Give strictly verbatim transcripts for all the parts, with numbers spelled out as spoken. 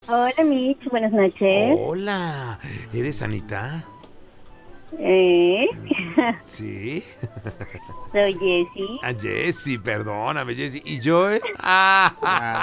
Hola, Mitch, buenas noches. Hola, ¿eres Anita? ¿Eh? Sí. Soy Jessie. Ah, Jessie, perdóname, Jessie. ¿Y yo, eh? Ah.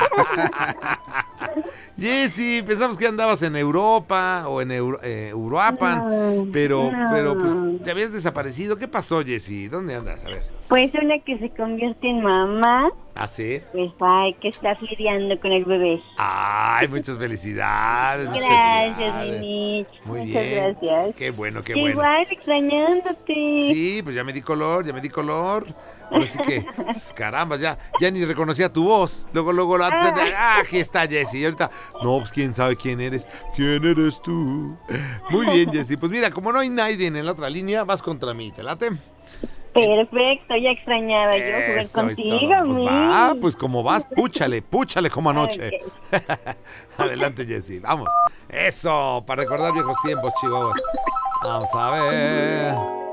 Jessie, pensamos que andabas en Europa o en Euro, eh, Uruapan, No, pero, no. pero pues te habías desaparecido. ¿Qué pasó, Jessie? ¿Dónde andas? A ver. Pues una que se convierte en mamá, ¿Ah, sí? pues hay que estar lidiando con el bebé. Ay, muchas felicidades. Muchas Gracias, mi felicidades. Mitch. Muy Muchas bien. gracias. Qué bueno, qué Igual, bueno. extrañándote. Sí, pues ya me di color, ya me di color. Ahora sí que, caramba, ya, ya ni reconocía tu voz. Luego, luego, la, ah. ah, aquí está Jessie. Y ahorita, no, pues quién sabe quién eres. ¿Quién eres tú? Muy bien, Jessie. Pues mira, como no hay nadie en la otra línea, vas contra mí, ¿te late? Perfecto, ya extrañaba yo jugar Eso es contigo, todo. Pues Mitch. va, pues como vas, púchale, púchale como anoche. Okay. Adelante, Jessie, vamos. Eso, para recordar viejos tiempos, chihuahuas. Vamos a ver.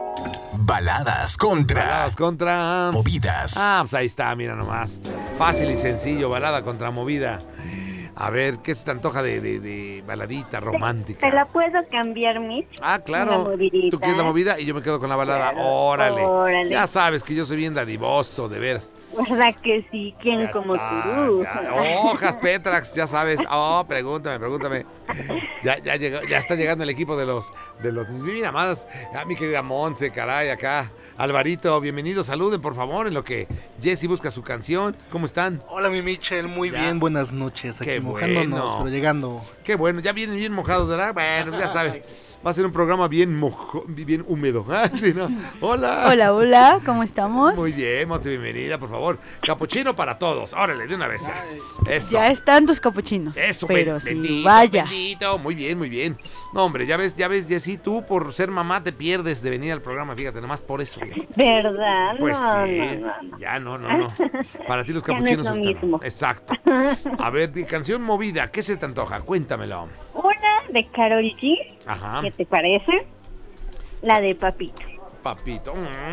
Baladas contra. Baladas contra. Movidas. Ah, pues ahí está, mira nomás. Fácil y sencillo, balada contra movida. A ver, ¿qué se te antoja de, de, de baladita romántica? ¿Te la puedo cambiar, Mitch? Ah, claro. Tú quieres la movida y yo me quedo con la balada. Claro. Órale. Órale. Ya sabes que yo soy bien dadivoso, de veras. ¿Verdad que sí? ¿Quién Ya como está, tú? ya. Hojas Petrax, ya sabes. Oh, pregúntame, pregúntame. Ya, ya llegó, ya está llegando el equipo de los, de los, mira más, ah, mi querida Monse, caray, acá. Alvarito, bienvenido, saluden por favor en lo que Jessie busca su canción. ¿Cómo están? Hola, mi Michel, muy Ya. bien, buenas noches. Aquí Qué mojándonos, bueno. pero llegando. Qué bueno, ya vienen bien mojados, ¿verdad? Bueno, ya sabes. Va a ser un programa bien mojo, bien húmedo. Ah, sí, ¿no? Hola. Hola, hola, ¿cómo estamos? Muy bien, Monse, bienvenida, por favor. Capuchino para todos. Órale, de una vez. Eso. Ya están tus capuchinos. Eso, pero ben- sí, bendito, vaya. bendito. Muy bien, muy bien. No, hombre, ya ves, ya ves, Jessie, tú por ser mamá te pierdes de venir al programa, fíjate, nomás por eso. Fíjate. ¿Verdad? Pues no, sí, no, no, no. ya no, no, no. Para ti los Ya no es capuchinos. lo ahorita no. mismo. Exacto. A ver, di- canción movida, ¿qué se te antoja? Cuéntamelo. Una de Karol G, Ajá. ¿qué te parece? La de Papito. Papito.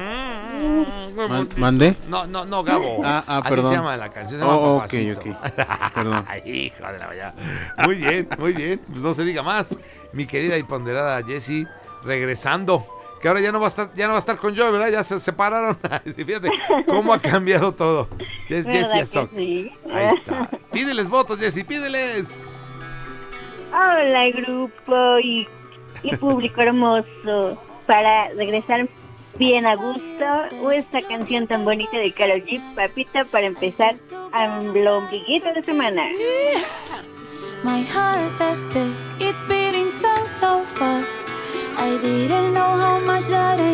Man- ¿Mandé? No, no, no, Gabo. Ah, ah, Así perdón. se llama la canción, se llama Oh, ok, Papacito. ok. Perdón. Ay, hijo de la vaya. Muy bien, muy bien. Pues no se diga más. Mi querida y ponderada Jessie, regresando. Que ahora ya no va a estar, ya no va a estar con Joe, ¿verdad? Ya se separaron. Fíjate cómo ha cambiado todo. Ya es ¿Verdad Jessie que Azok. sí? Ahí está. Pídeles votos, Jessie, pídeles. Hola, grupo y, y público hermoso. Para regresar bien a gusto, esta canción tan bonita de Karol G, Papita, para empezar el ombliguito de semana. My heart has beat, it's beating so, so fast. I didn't know how much that